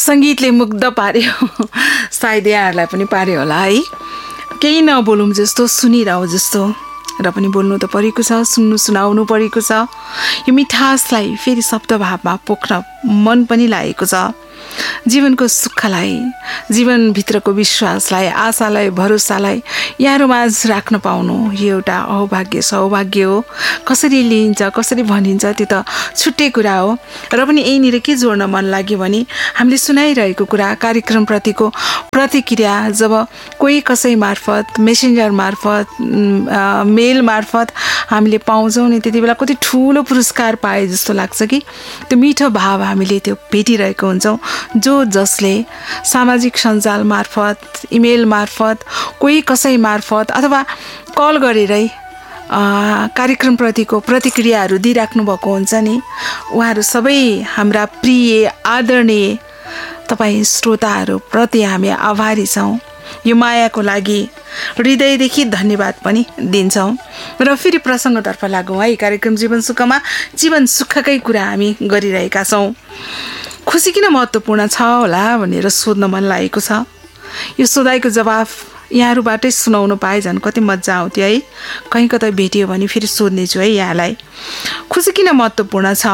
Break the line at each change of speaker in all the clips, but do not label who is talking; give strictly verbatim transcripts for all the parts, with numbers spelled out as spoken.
सङ्गीतले मुग्ध पार्यो, सायद यहाँहरूलाई पनि पार्यो होला है। केही नबोलौँ जस्तो, सुनिरहँ जस्तो र पनि बोल्नु त परेको छ, सुन्नु सुनाउनु परेको छ। यो मिठासलाई फेरि शब्दभावमा पोख्न मन पनि लागेको छ। जीवनको सुखलाई, जीवनभित्रको विश्वासलाई, आशालाई, भरोसालाई यहाँहरूमाझ राख्न पाउनु यो एउटा अहोभाग्य सौभाग्य हो। कसरी लिइन्छ, कसरी भनिन्छ त्यो त छुट्टै कुरा हो। र पनि यहीँनिर के जोड्न मन लाग्यो भने हामीले सुनाइरहेको कुरा, कार्यक्रमप्रतिको प्रतिक्रिया जब कोही कसै मार्फत, मेसेन्जर मार्फत, मेल मार्फत हामीले पाउँछौँ नि, त्यति बेला कति ठुलो पुरस्कार पाए जस्तो लाग्छ कि त्यो मिठो भाव हामीले त्यो भेटिरहेको हुन्छौँ। जो जसले सामाजिक सञ्जाल मार्फत, इमेल मार्फत, कोही कसै मार्फत अथवा कल गरेरै कार्यक्रमप्रतिको प्रतिक्रियाहरू दिइराख्नु भएको हुन्छ नि, उहाँहरू सबै हाम्रा प्रिय आदरणीय तपाईँ श्रोताहरूप्रति हामी आभारी छौँ। यो मायाको लागि हृदयदेखि धन्यवाद पनि दिन्छौँ। र फेरि प्रसङ्गतर्फ लागौँ है। कार्यक्रम जीवन सुखमा जीवन सुखकै कुरा हामी गरिरहेका छौँ। खुसी किन महत्त्वपूर्ण छ होला भनेर सोध्न मन लागेको छ। यो सोधाइको जवाफ यहाँहरूबाटै सुनाउनु पाए झन् कति मजा आउँथ्यो है। कहीँ कतै भेटियो भने फेरि सोध्नेछु है यहाँलाई। खुसी किन महत्त्वपूर्ण छ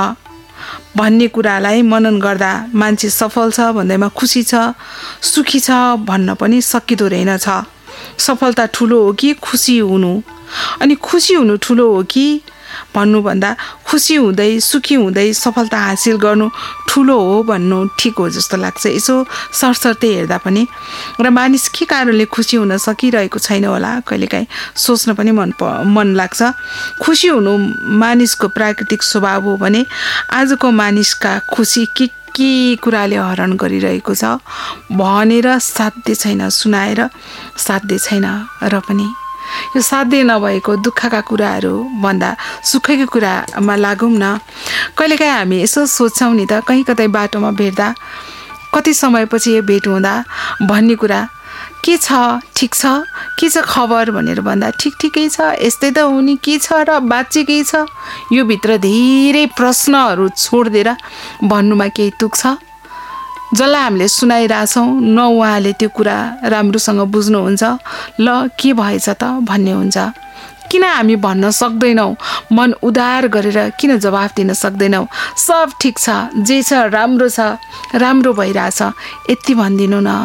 भन्ने कुरालाई मनन गर्दा मान्छे सफल छ भन्दैमा खुसी छ, सुखी छ भन्न पनि सकिँदो रहेनछ। सफलता ठुलो हो कि खुसी हुनु, अनि खुसी हुनु ठुलो हो कि भन्नुभन्दा खुसी हुँदै, सुखी हुँदै सफलता हासिल गर्नु ठुलो हो भन्नु ठिक हो जस्तो लाग्छ। यसो सरसर्ती हेर्दा पनि र मानिस के कारणले खुसी हुन सकिरहेको छैन होला कहिलेकाहीँ सोच्न पनि मन मन लाग्छ। खुसी हुनु मानिसको प्राकृतिक स्वभाव हो भने आजको मानिसका खुसी के के कुराले हरण गरिरहेको छ भनेर साध्य छैन, सुनाएर साध्य छैन। र पनि यो साध्य नभएको दुःखका कुराहरू भन्दा सुखकै कुरामा लागौँ न। कहिलेकाहीँ हामी यसो सोच्छौँ नि त, कहीँ कतै बाटोमा भेट्दा कति समयपछि यो भेट हुँदा भन्ने कुरा के छ, ठिक छ, के छ खबर भनेर भन्दा ठिक ठिकै छ, यस्तै त हुने के छ र बाँचेकै छ। यो भित्र धेरै प्रश्नहरू छोडिदिएर भन्नुमा केही तुक छ। जसलाई हामीले सुनाइरहेछौँ न उहाँले त्यो कुरा राम्रोसँग बुझ्नुहुन्छ, ल के भएछ त भन्ने हुन्छ। किन हामी भन्न सक्दैनौँ, मन उदार गरेर किन जवाफ दिन सक्दैनौँ, सब ठिक छ, जे छ राम्रो छ, राम्रो भइरहेछ यति भनिदिनु न।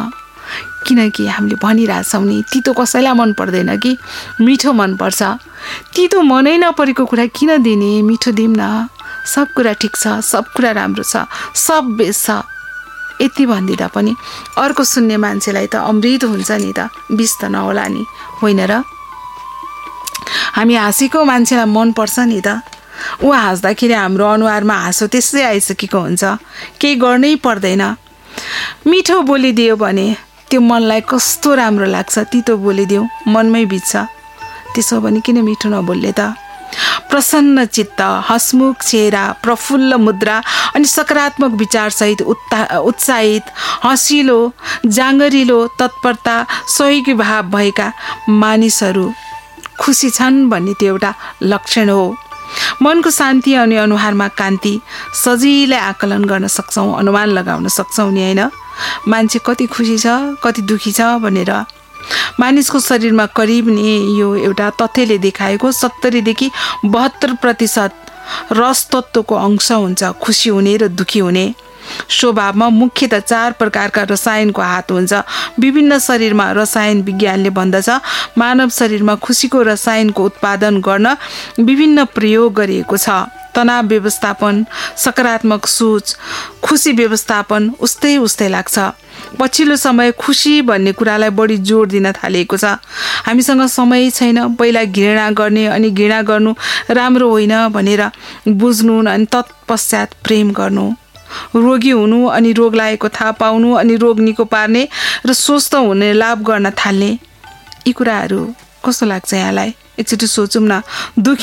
किनकि हामीले भनिरहेछौँ नि, तितो कसैलाई मन पर्दैन कि मिठो मनपर्छ। तितो मनै नपरेको कुरा किन दिने, मिठो दिउँ न। सब कुरा ठिक छ, सब कुरा राम्रो छ, सब बेस छ यति भनिदिँदा पनि अर्को सुन्ने मान्छेलाई त अमृत हुन्छ नि त, विष त नहोला नि, होइन र? हामी हाँसेको मान्छेलाई मनपर्छ नि त। ऊ हाँस्दाखेरि हाम्रो अनुहारमा हाँसो त्यसै आइसकेको हुन्छ, केही गर्नै पर्दैन। मिठो बोलिदियो भने त्यो मनलाई कस्तो राम्रो लाग्छ। तितो बोलिदिउँ मनमै बित्छ। त्यसो भने किन मिठो नबोल्ने त? प्रसन्न चित्त, हसमुख चेहरा, प्रफुल्ल मुद्रा अनि सकारात्मक विचारसहित उत्साहित, हँसिलो, जाँगरिलो, तत्परता, सहयोगी भाव भएका मानिसहरू खुसी छन् भन्ने त्यो एउटा लक्षण हो। मनको शान्ति अनि अनुहारमा कान्ति सजिलै आकलन गर्न सक्छौँ, अनुमान लगाउन सक्छौँ नि, होइन? मान्छे कति खुसी छ, कति दुखी छ भनेर। मानिसको शरीरमा करिब नि यो एउटा तथ्यले देखाएको सत्तरीदेखि बहत्तर प्रतिशत रस तत्त्वको अंश हुन्छ खुसी हुने र दुखी हुने। स्वभावमा मुख्यतः चार प्रकारका रसायनको हात हुन्छ। विभिन्न शरीरमा रसायन विज्ञानले भन्दछ मानव शरीरमा खुसीको रसायनको उत्पादन गर्न विभिन्न प्रयोग गरिएको छ। तनाव व्यवस्थापन, सकारात्मक सोच, खुसी व्यवस्थापन उस्तै उस्तै लाग्छ। पछिल्लो समय खुसी भन्ने कुरालाई बढी जोड दिन थालिएको छ। हामीसँग समय छैन, पहिला घृणा गर्ने अनि घृणा गर्नु राम्रो होइन भनेर बुझ्नु अनि तत्पश्चात प्रेम गर्नु, रोगी हुनु अनि रोग लागेको थाहा पाउनु अनि रोग निको पार्ने र स्वस्थ हुने लाभ गर्न थाल्ने। यी कुराहरू कस्तो लाग्छ यहाँलाई? एकचोटि सोचौँ न। दुखी